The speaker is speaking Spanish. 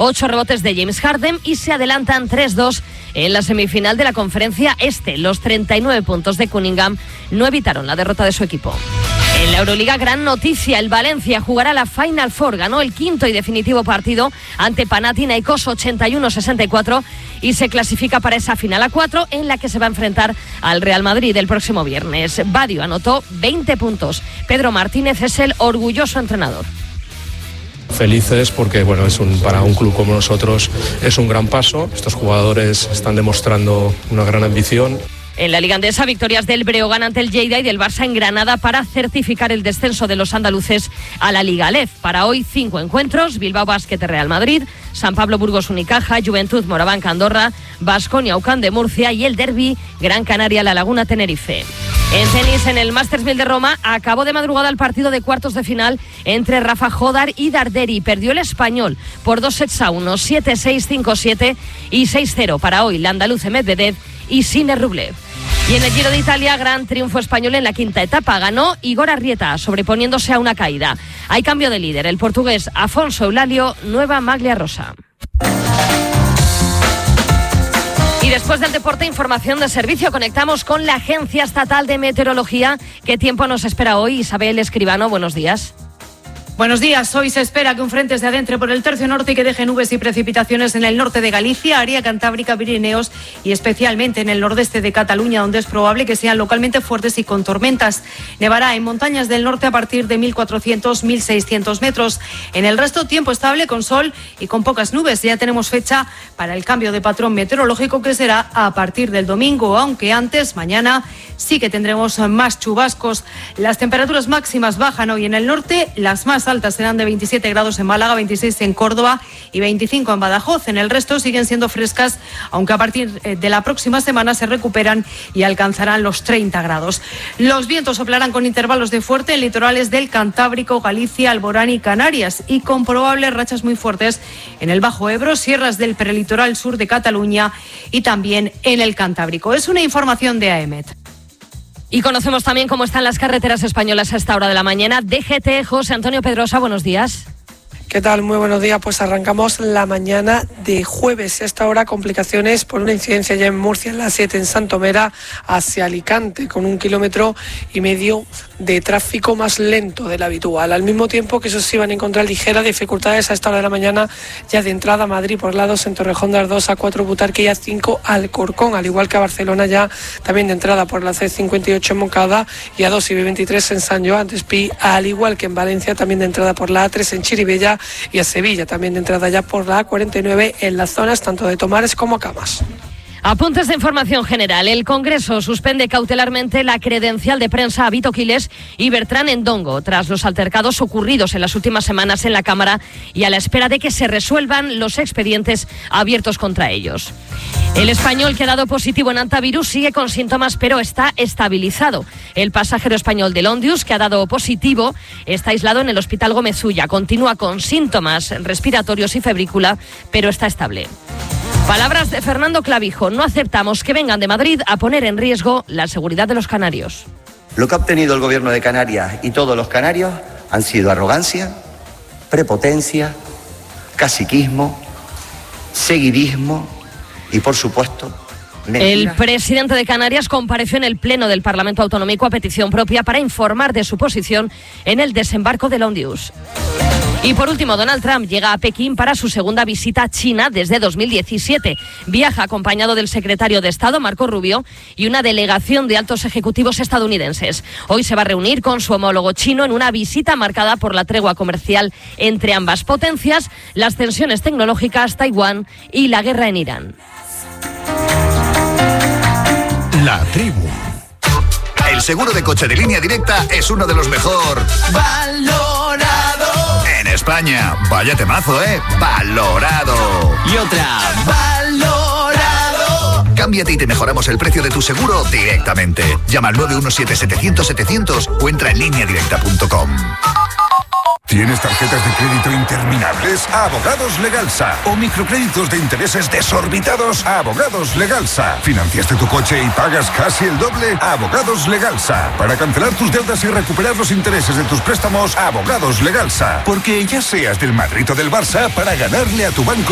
8 rebotes de James Harden y se adelantan 3-2 en la semifinal de la Conferencia Este. Los 39 puntos de Cunningham no evitaron la derrota de su equipo. En la Euroliga, gran noticia, el Valencia jugará la Final Four. Ganó el quinto y definitivo partido ante Panathinaikos 81-64 y se clasifica para esa final a 4 en la que se va a enfrentar al Real Madrid el próximo viernes. Badio anotó 20 puntos. Pedro Martínez es el orgulloso entrenador. Felices porque para un club como nosotros es un gran paso. Estos jugadores están demostrando una gran ambición. En la Liga Andesa, victorias del Breogán ante el Lleida y del Barça en Granada para certificar el descenso de los andaluces a la Liga Alef. Para hoy 5 encuentros: Bilbao Basket Real Madrid, San Pablo Burgos Unicaja, Juventud Morabanca Andorra, Baskonia UCAM de Murcia y el derbi Gran Canaria La Laguna Tenerife. En tenis, en el Masters 1000 de Roma, acabó de madrugada el partido de cuartos de final entre Rafa Jodar y Darderi. Perdió el español por 2-1, 7-6, 5-7 y 6-0. Para hoy, la andaluz Medvedev y Sinner Rublev. Y en el Giro de Italia, gran triunfo español en la quinta etapa. Ganó Igor Arrieta, sobreponiéndose a una caída. Hay cambio de líder. El portugués Afonso Eulalio, nueva maglia rosa. Y después del deporte, información de servicio. Conectamos con la Agencia Estatal de Meteorología. ¿Qué tiempo nos espera hoy? Isabel Escribano, buenos días. Buenos días. Hoy se espera que un frente se adentre por el tercio norte y que deje nubes y precipitaciones en el norte de Galicia, área cantábrica, Pirineos y especialmente en el nordeste de Cataluña, donde es probable que sean localmente fuertes y con tormentas. Nevará en montañas del norte a partir de 1.400-1.600 metros. En el resto, tiempo estable con sol y con pocas nubes. Ya tenemos fecha para el cambio de patrón meteorológico, que será a partir del domingo, aunque antes, mañana, sí que tendremos más chubascos. Las temperaturas máximas bajan hoy en el norte, las más altas serán de 27 grados en Málaga, 26 en Córdoba y 25 en Badajoz. En el resto siguen siendo frescas, aunque a partir de la próxima semana se recuperan y alcanzarán los 30 grados. Los vientos soplarán con intervalos de fuerte en litorales del Cantábrico, Galicia, Alborán y Canarias, y con probables rachas muy fuertes en el Bajo Ebro, sierras del prelitoral sur de Cataluña y también en el Cantábrico. Es una información de AEMET. Y conocemos también cómo están las carreteras españolas a esta hora de la mañana. DGT, José Antonio Pedrosa, buenos días. ¿Qué tal? Muy buenos días. Pues arrancamos la mañana de jueves. A esta hora, complicaciones por una incidencia ya en Murcia, en la 7 en Santomera, hacia Alicante, con 1,5 kilómetros de tráfico más lento del habitual. Al mismo tiempo que eso sí van a encontrar ligeras dificultades a esta hora de la mañana, ya de entrada a Madrid por lados en Torrejón de Ardoz, A4 Butarque y A5 Alcorcón, al igual que a Barcelona, ya también de entrada por la C58 en Moncada y A2 y B23 en San Joan de Espí, al igual que en Valencia, también de entrada por la A3 en Chirivella y a Sevilla, también de entrada ya por la A49 en las zonas tanto de Tomares como Camas. Apuntes de información general. El Congreso suspende cautelarmente la credencial de prensa a Vito Quiles y Bertrán Endongo tras los altercados ocurridos en las últimas semanas en la Cámara y a la espera de que se resuelvan los expedientes abiertos contra ellos. El español que ha dado positivo en antivirus sigue con síntomas, pero está estabilizado. El pasajero español del Ondius, que ha dado positivo, está aislado en el Hospital Gómez Ulla. Continúa con síntomas respiratorios y febrícula, pero está estable. Palabras de Fernando Clavijo: no aceptamos que vengan de Madrid a poner en riesgo la seguridad de los canarios. Lo que ha obtenido el gobierno de Canarias y todos los canarios han sido arrogancia, prepotencia, caciquismo, seguidismo y, por supuesto, el presidente de Canarias compareció en el Pleno del Parlamento Autonómico a petición propia para informar de su posición en el desembarco del Ondius. Y por último, Donald Trump llega a Pekín para su segunda visita a China desde 2017. Viaja acompañado del secretario de Estado, Marco Rubio, y una delegación de altos ejecutivos estadounidenses. Hoy se va a reunir con su homólogo chino en una visita marcada por la tregua comercial entre ambas potencias, las tensiones tecnológicas, Taiwán y la guerra en Irán. La tribu. El seguro de coche de Línea Directa es uno de los mejor valorados en España. Vaya temazo, valorado. Y otra, valorado. Cámbiate y te mejoramos el precio de tu seguro directamente. Llama al 917-700-700 o entra en lineadirecta.com. ¿Tienes tarjetas de crédito interminables? Abogados Legalsa. ¿O microcréditos de intereses desorbitados? Abogados Legalsa. ¿Financiaste tu coche y pagas casi el doble? Abogados Legalsa. Para cancelar tus deudas y recuperar los intereses de tus préstamos, Abogados Legalsa. Porque ya seas del Madrid o del Barça, para ganarle a tu banco